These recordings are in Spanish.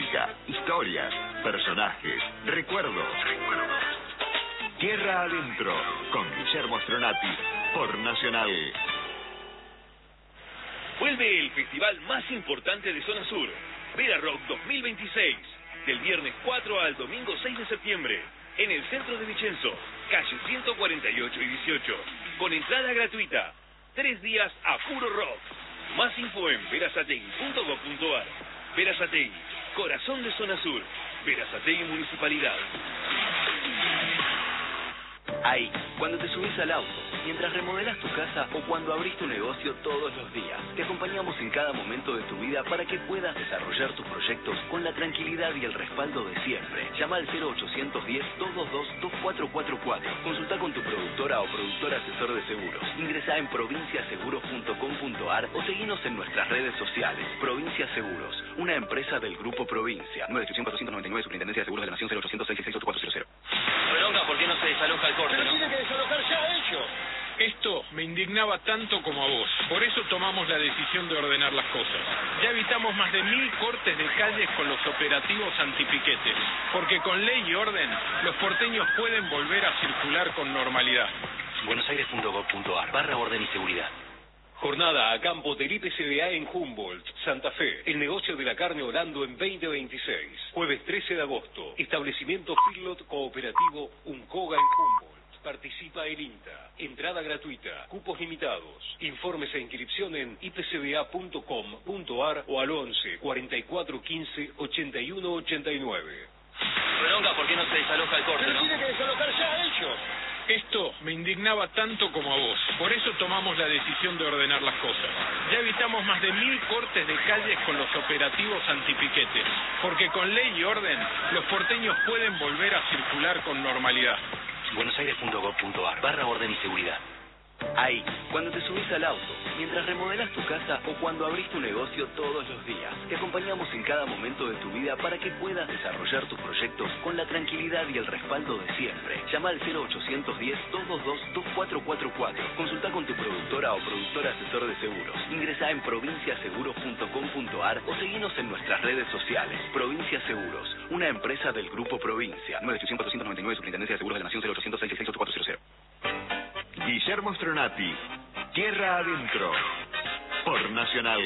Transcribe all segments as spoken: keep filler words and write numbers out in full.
música, historias, personajes, recuerdos. Tierra Adentro, con Guillermo Stronati, por Nacional. Vuelve el festival más importante de Zona Sur, Vera Rock dos mil veintiséis, del viernes cuatro al domingo seis de septiembre, en el centro de Vicenzo, calle ciento cuarenta y ocho y dieciocho, con entrada gratuita. Tres días a puro rock. Más info en verazategui punto gob punto ar. Verazategui, corazón de Zona Sur. Verazategui Municipalidad. Ahí, cuando te subís al auto, mientras remodelas tu casa o cuando abrís tu negocio todos los días, te acompañamos en cada momento de tu vida para que puedas desarrollar tus proyectos con la tranquilidad y el respaldo de siempre. Llama al cero ochocientos diez, doscientos veintidós, veinticuatro cuarenta y cuatro. Consulta con tu productora o productor asesor de seguros. Ingresa en provincia seguros punto com punto ar o seguinos en nuestras redes sociales. Provincia Seguros, una empresa del Grupo Provincia. nueve ochocientos, cuatrocientos noventa y nueve, Superintendencia de Seguros de la Nación, cero ochocientos, seiscientos sesenta y seis, ochenta y cuatro cero. Relonga, ¿por qué no se desaloja el corte? Pero ¿no? tiene que desalojar ya ellos. Esto me indignaba tanto como a vos. Por eso tomamos la decisión de ordenar las cosas. Ya evitamos más de mil cortes de calles con los operativos antipiquetes. Porque con ley y orden, los porteños pueden volver a circular con normalidad. buenosaires punto gob punto ar, barra orden y seguridad. Jornada a campo del I P C B A en Humboldt, Santa Fe. El negocio de la carne Orando en veinte veintiséis. Jueves trece de agosto. Establecimiento Feedlot Cooperativo Uncoga en Humboldt. Participa el INTA. Entrada gratuita. Cupos limitados. Informes e inscripción en i p c b a punto com punto ar o al once, cuarenta y cuatro, quince, ochenta y uno, ochenta y nueve. Relonga, ¿por qué no se desaloja el corte? Pero ¿no? tiene que desalojar ya ellos. Esto me indignaba tanto como a vos. Por eso tomamos la decisión de ordenar las cosas. Ya evitamos más de mil cortes de calles con los operativos antipiquetes. Porque con ley y orden, los porteños pueden volver a circular con normalidad. buenosaires punto gob punto ar, barra orden y seguridad. Ahí, cuando te subís al auto, mientras remodelas tu casa o cuando abrís tu negocio todos los días, te acompañamos en cada momento de tu vida para que puedas desarrollar tus proyectos con la tranquilidad y el respaldo de siempre. Llama al cero ochocientos diez, doscientos veintidós, veinticuatro cuarenta y cuatro. Consulta con tu productora o productor asesor de seguros. Ingresa en provincia seguros punto com punto ar o seguinos en nuestras redes sociales. Provincia Seguros, una empresa del Grupo Provincia. nueve ochocientos, cuatrocientos noventa y nueve, Superintendencia de Seguros de la Nación, cero ochocientos, seiscientos sesenta y seis, ochenta y cuatro cero. Guillermo Stronati, Tierra Adentro, por Nacional.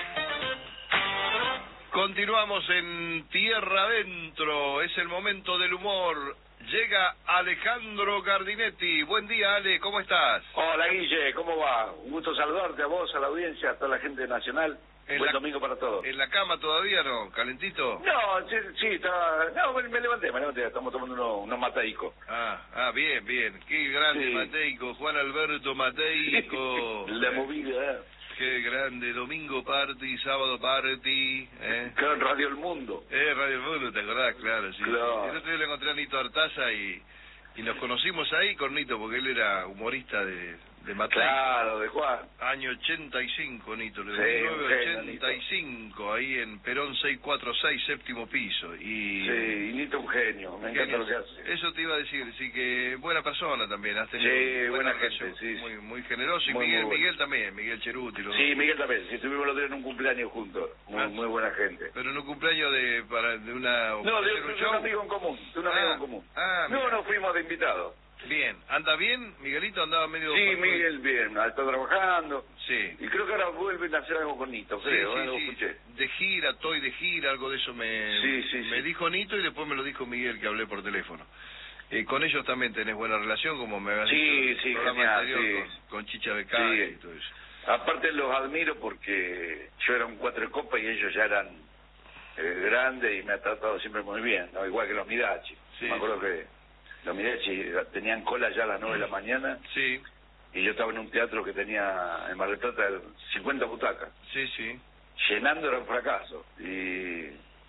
Continuamos en Tierra Adentro, es el momento del humor. Llega Alejandro Gardinetti. Buen día, Ale, ¿cómo estás? Hola, Guille, ¿cómo va? Un gusto saludarte a vos, a la audiencia, a toda la gente nacional. En Buen la, domingo para todos. ¿En la cama todavía no? ¿Calentito? No, sí, sí, estaba... No, me, me levanté, me levanté, estamos tomando unos, unos mataicos. Ah, ah, bien, bien. Qué grande Sí. Mateico, Juan Alberto Mateico. La movida, ¿eh? Qué grande, domingo party, sábado party, ¿eh? Claro, en Radio El Mundo. Eh, Radio El Mundo, ¿te acordás? Claro, sí. Claro. El otro día le encontré a Nito Artaza y, y nos conocimos ahí con Nito, porque él era humorista de, de Mateico. Claro, de Juan. Año ochenta y cinco, Nito, Sí, mil novecientos un genio, ochenta y cinco, ahí en Perón seiscientos cuarenta y seis, séptimo piso. Y Sí, y Nito un genio, me encanta genio. lo que hace. Eso te iba a decir, sí, que buena persona también, has tenido Sí, buena relación, gente, sí. muy, muy generoso. Y Muy, Miguel, muy bueno. Miguel también, Miguel Cheruti. Los Sí, dos. Miguel también, sí, estuvimos los tres en un cumpleaños juntos. Muy, Ah, muy buena gente. Pero en un cumpleaños de, para, de una... No, para de, hacer un de un show. amigo en común, de un amigo Ah, en común. ah, no, mira. no fuimos de invitados. Bien, ¿anda bien? Miguelito andaba medio... Sí, Miguel bien, está trabajando. Sí. Y creo que ahora vuelven a hacer algo con Nito, Sí, creo, sí, algo sí. escuché. De gira, estoy de gira, algo de eso me, Sí, sí, me sí. dijo Nito y después me lo dijo Miguel, que hablé por teléfono. Eh, con ellos también tenés buena relación, como me habías Sí, dicho en el sí, programa genial, anterior, sí. con, con Chicha Becari Sí. y todo eso. Aparte los admiro porque yo era un cuatro copas y ellos ya eran eh, grandes y me ha tratado siempre muy bien, ¿no? Igual que los Midachi. Sí. Me acuerdo que los Midachi tenían cola ya a las nueve de la mañana Sí, y yo estaba en un teatro que tenía en Mar del Plata cincuenta butacas. sí, sí. Llenando era un fracaso y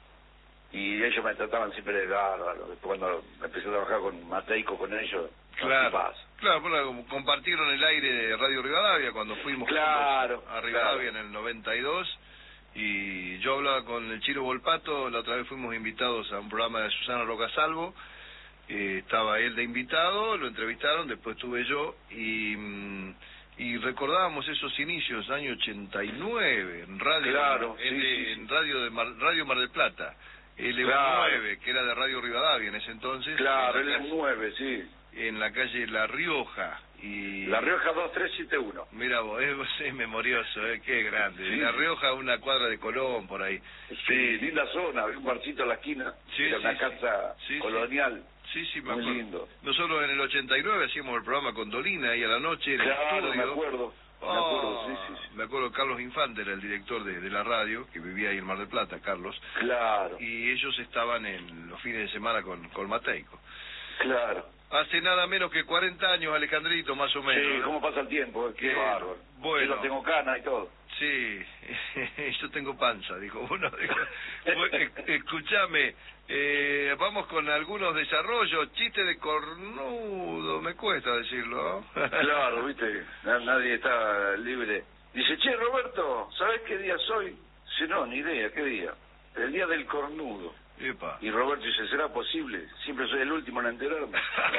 y ellos me trataban siempre de bárbaro. Después cuando empecé a trabajar con Mateico, con ellos, Claro, paz. claro, bueno, como compartieron el aire de Radio Rivadavia cuando fuimos Claro, juntos a Rivadavia claro. en el noventa y dos, y yo hablaba con el Chiro Volpato, la otra vez fuimos invitados a un programa de Susana Rocasalvo, eh, estaba él de invitado, lo entrevistaron, después estuve yo, y, mm, y recordábamos esos inicios, año ochenta y nueve, en radio, Claro, en, sí, de- sí, sí. en radio, de Mar, radio Mar del Plata. el E U Claro. nueve, que era de Radio Rivadavia en ese entonces. Claro, en la el calle- nueve, sí. En la calle La Rioja. Y... La Rioja dos tres siete uno. Mira vos, es, es memorioso, eh, qué grande. Sí. La Rioja, una cuadra de Colón, por ahí. Sí, linda zona, había un barcito en la esquina, Sí, era sí, una sí. casa Sí, sí. colonial. Sí, sí, me Muy acuerdo. lindo. Nosotros en el ochenta y nueve hacíamos el programa con Dolina y a la noche en el Claro, estudio. me acuerdo, me Oh, acuerdo, sí, sí, sí. Me acuerdo, Carlos Infante era el director de, de la radio, que vivía ahí en Mar del Plata, Carlos. Claro, Y ellos estaban en los fines de semana con, con Mateico. claro. Hace nada menos que cuarenta años, Alejandrito, más o menos. Sí, ¿no? cómo pasa el tiempo, eh, qué Eh, bárbaro. bueno. Yo no tengo cana y todo. Sí, yo tengo panza, dijo uno. Dijo, bueno, e- escúchame, eh, vamos con algunos desarrollos, chiste de cornudo, me cuesta decirlo. ¿no? Claro, viste, na- nadie está libre. Dice, che, Roberto, ¿sabés qué día soy? Dice, no, ni idea, ¿qué día? El día del cornudo. Epa. Y Roberto dice, ¿será posible? Siempre soy el último en enterarme.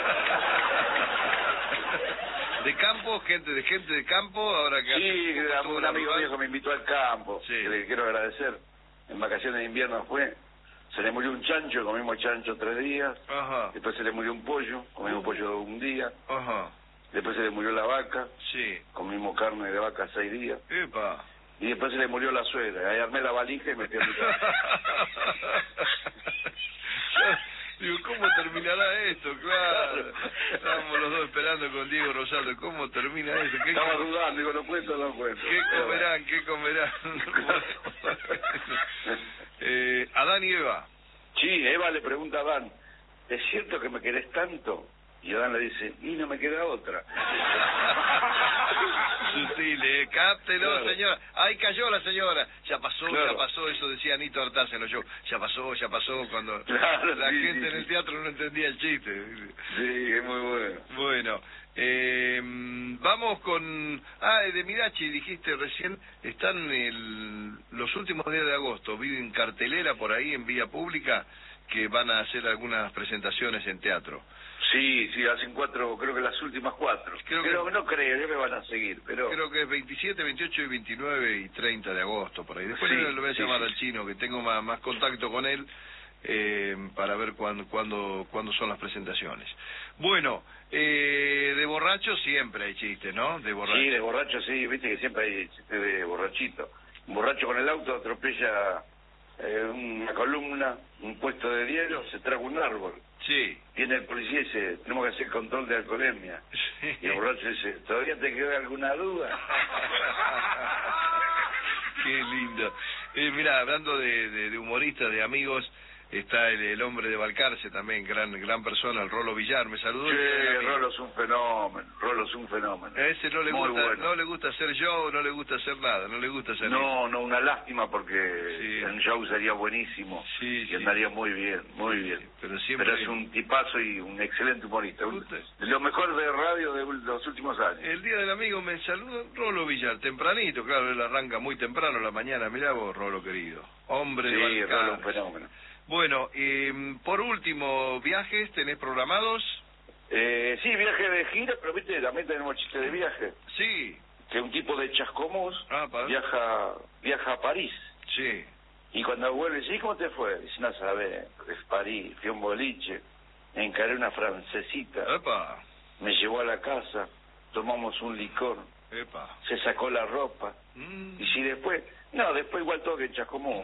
De campo, gente de gente de campo, ahora que Sí, hace que poco un estuvo amigo en viejo me invitó al campo, Sí. que le quiero agradecer. En vacaciones de invierno fue, se le murió un chancho, comimos chancho tres días, Ajá, después se le murió un pollo, comimos pollo un día, ajá, después se le murió la vaca, sí, comimos carne de vaca seis días, epa. y después se le murió la suegra, ahí armé la valija y me fui a mi casa. Digo, ¿cómo terminará esto? Claro. Estábamos los dos esperando con Diego Rosaldo. ¿Cómo termina esto? ¿Qué, Estaba com- dudando, digo, ¿lo cuento o no cuento? ¿Qué comerán? ¿Qué comerán? eh, Adán y Eva. Sí, Eva le pregunta a Adán, ¿es cierto que me querés tanto? Y Adán le dice, y no me queda otra. Sutil, eh. Cáptelo, Claro. señora. Ahí cayó la señora. Ya pasó, Claro. ya pasó. Eso decía Anito Artaza en los shows. Ya pasó, ya pasó. Cuando Claro, la sí, gente sí, en el sí. teatro no entendía el chiste. Sí, es muy bueno. Bueno, eh, vamos con... Ah, de Mirachi, dijiste recién, están el, los últimos días de agosto, vi en cartelera por ahí, en vía pública, que van a hacer algunas presentaciones en teatro. Sí, sí, hacen cuatro, creo que las últimas cuatro. Creo que- Pero no creo, ya me van a seguir, pero... Creo que es veintisiete, veintiocho y veintinueve y treinta de agosto, por ahí. Después Sí, le, le voy a sí, llamar sí. al chino, que tengo más, más contacto con él, eh, para ver cuándo, cuándo, cuándo son las presentaciones. Bueno, eh, de borracho siempre hay chistes, ¿no? De borracho. Sí, de borracho, sí, viste que siempre hay chiste de borrachito. Un borracho con el auto atropella eh, una columna, un puesto de hielo, se traga un árbol. Sí. Viene el policía y dice, tenemos que hacer control de alcoholemia. Sí. Y el borracho dice, ¿todavía te queda alguna duda? Qué lindo. Eh, mira, hablando de, de, de humoristas, de amigos, está el, el hombre de Balcarce también, gran gran persona, el Rolo Villar, me saludó. Sí, y era el amigo. Rolo es un fenómeno, Rolo es un fenómeno. A ese no le Muy gusta, bueno. no le gusta hacer show, no le gusta hacer nada, no le gusta hacer No, no, una lástima porque Sí. el show sería buenísimo Sí, y sí. andaría muy bien, muy bien. pero siempre Pero es un tipazo y un excelente humorista. Un- Usted- lo mejor de radio de los últimos años. El día del amigo me saluda Rolo Villar, tempranito, claro, él arranca muy temprano a la mañana, mirá vos, Rolo querido, hombre Sí, de Rolo es un Balcarce. fenómeno. Bueno, eh, por último, ¿viajes tenés programados? Eh, sí, viaje de gira, pero viste, también tenemos chiste de viaje. Sí, Que un tipo de Chascomús Ah, pa. viaja viaja a París. sí. Y cuando vuelve, dice, ¿y cómo te fue? Dice, no sabes, es París, fui a un boliche, encaré una francesita, Epa, me llevó a la casa, tomamos un licor, epa. se sacó la ropa, Mm. y si después, no, después igual todo que en Chascomús.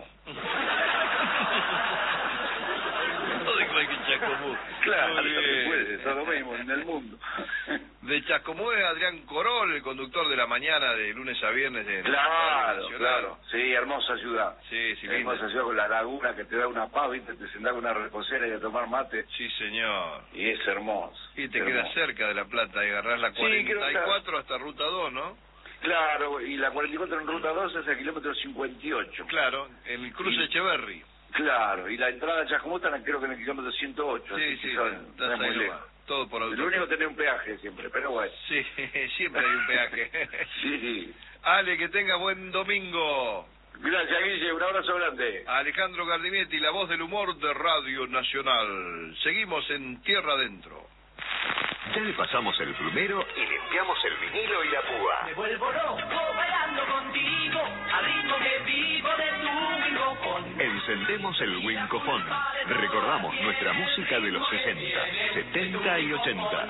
No de cualquier Chascomús. Claro, Muy no se bien. puede, es lo mismo en el mundo. De Chascomús es Adrián Corol, el conductor de la mañana de lunes a viernes de Claro, Nacional. claro, sí, hermosa ciudad. Sí, sí, linda. Hermosa ciudad con la laguna que te da una paz, viste, te sentás con una reposera y a tomar mate, Sí, señor. y es hermoso. Y te hermoso. queda cerca de La Plata y agarrás la Sí, creo que- cuarenta y cuatro hasta Ruta dos, ¿no? Claro, y la cuarenta y cuatro en ruta dos es el kilómetro cincuenta y ocho. Claro, en el cruce Sí. Echeverry. Claro, y la entrada a Chascomús está creo que en el kilómetro ciento ocho. Sí, así que sí, son- estás no es ahí muy nomás. lejos. Todo por Lo auto. único es tener un peaje siempre, pero bueno. Sí, siempre hay un peaje. Sí. Ale, que tenga buen domingo. Gracias, Guille, un abrazo grande. Alejandro Gardimietti, la voz del humor de Radio Nacional. Seguimos en Tierra Adentro. Ya le pasamos el plumero y limpiamos el vinilo y la púa. Me vuelvo loco bailando contigo, al ritmo que vivo de tu con. En encendemos el Wincofón. Recordamos nuestra música de los sesenta, setenta y ochenta.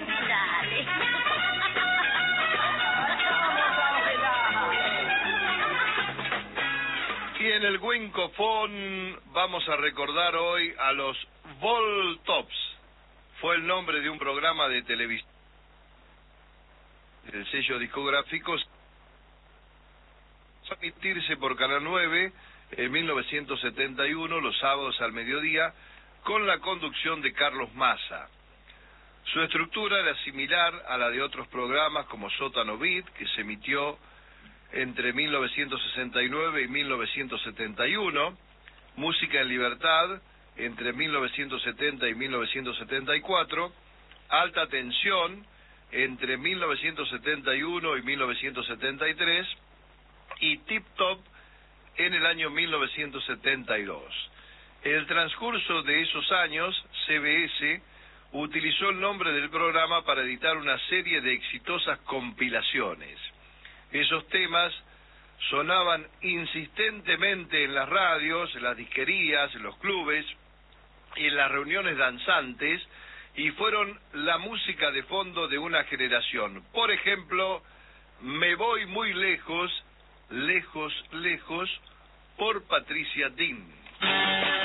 Y en el Wincofón vamos a recordar hoy a los Voltops. Fue el nombre de un programa de televisión del sello discográfico, a emitirse por Canal nueve en mil novecientos setenta y uno, los sábados al mediodía, con la conducción de Carlos Massa. Su estructura era similar a la de otros programas como Sótano Beat, que se emitió entre mil novecientos sesenta y nueve y mil novecientos setenta y uno, Música en Libertad entre mil novecientos setenta y mil novecientos setenta y cuatro, Alta Tensión entre mil novecientos setenta y uno y mil novecientos setenta y tres, y Tip Top en el año mil novecientos setenta y dos. En el transcurso de esos años, C B S utilizó el nombre del programa para editar una serie de exitosas compilaciones. Esos temas sonaban insistentemente en las radios, en las disquerías, en los clubes y en las reuniones danzantes, y fueron la música de fondo de una generación. Por ejemplo, Me voy muy lejos, lejos, lejos, por Patricia Dean.